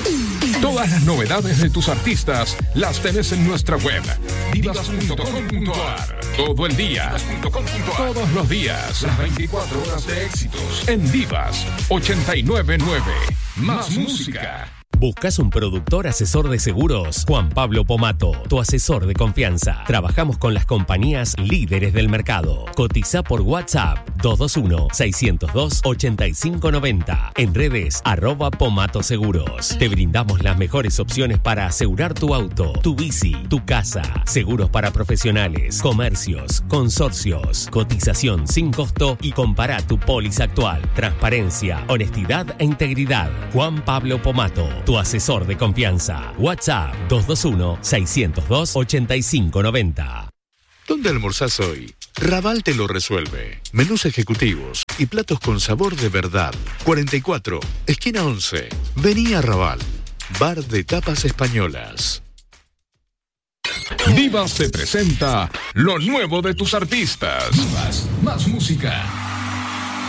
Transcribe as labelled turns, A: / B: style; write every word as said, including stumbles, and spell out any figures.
A: Todas las novedades de tus artistas las tenés en nuestra web, divas punto com punto a r. Todo el día, todos los días, las veinticuatro horas de éxitos en Divas ochenta y nueve punto nueve. Más música.
B: ¿Buscas un productor asesor de seguros? Juan Pablo Pomato, tu asesor de confianza. Trabajamos con las compañías líderes del mercado. Cotiza por WhatsApp dos dos uno, seis cero dos, ocho cinco nueve cero. En redes, arroba Pomato Seguros. Te brindamos las mejores opciones para asegurar tu auto, tu bici, tu casa. Seguros para profesionales, comercios, consorcios. Cotización sin costo y compara tu póliza actual. Transparencia, honestidad e integridad. Juan Pablo Pomato, tu asesor de confianza. WhatsApp dos dos uno, seis cero dos, ocho cinco nueve cero.
C: ¿Dónde almorzás hoy? Raval te lo resuelve. Menús ejecutivos y platos con sabor de verdad. cuarenta y cuatro, esquina once. Vení a Raval. Bar de tapas españolas.
A: Divas te presenta lo nuevo de tus artistas.
D: Divas, más música.